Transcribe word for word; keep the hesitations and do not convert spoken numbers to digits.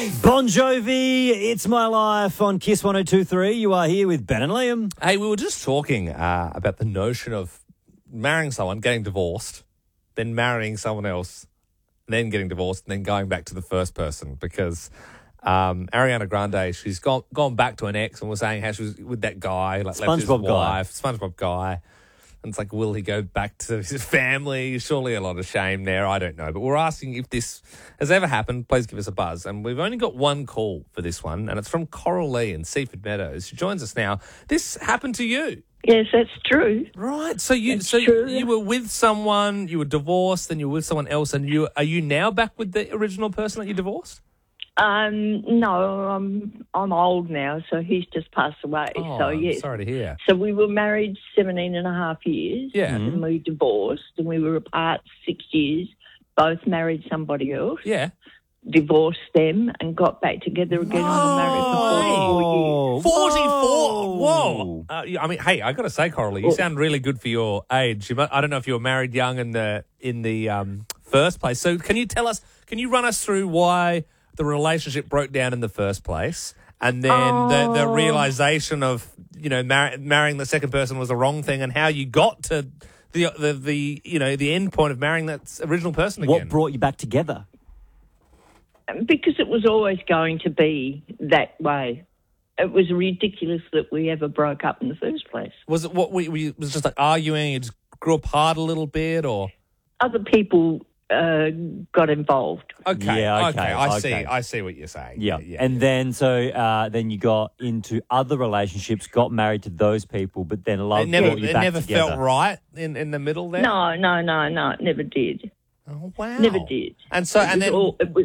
life. Bon Jovi, It's My Life on Kiss one oh two point three. You are here with Ben and Liam. Hey, we were just talking uh, about the notion of marrying someone, getting divorced, then marrying someone else, then getting divorced, and then going back to the first person. Because um, Ariana Grande, she's gone gone back to an ex and was saying how she was with that guy, like left his SpongeBob guy. wife, SpongeBob guy. And it's like, will he go back to his family? Surely a lot of shame there. I don't know. But we're asking if this has ever happened. Please give us a buzz. And we've only got one call for this one, and it's from Coral Lee in Seaford Meadows. She joins us now. This happened to you. Yes, that's true. Right. So you That's so true. you were with someone, you were divorced, then you were with someone else, and you are you now back with the original person that you divorced? Um, no, I'm I'm old now, so he's just passed away. Oh, so I'm yes. sorry to hear. So we were married seventeen and a half years. Yeah. And we divorced, and we were apart six years. Both married somebody else. Yeah. Divorced them and got back together again. and were married for forty-four years. forty-four. Whoa. Uh, yeah, I mean, hey, I got to say, Coralie, you sound really good for your age. You mu- I don't know if you were married young in the in the um, first place. So can you tell us, can you run us through why the relationship broke down in the first place, and then the, the Oh. realization of, you know, mar- marrying the second person was the wrong thing, and how you got to the, the, the you know, the end point of marrying that original person again? What brought you back together? Because it was always going to be that way. It was ridiculous that we ever broke up in the first place. Was it what we, we was just like arguing, you just grew apart a little bit, or? Other people uh, got involved. Okay, Yeah, okay, okay, I okay. see. I see what you're saying. Yeah. yeah. And then so uh, then you got into other relationships, got married to those people, but then love it never, brought you it back never together. felt right in, in the middle there. No, no, no, no, it never did. Oh wow, Never did. And so, It and was then all, it was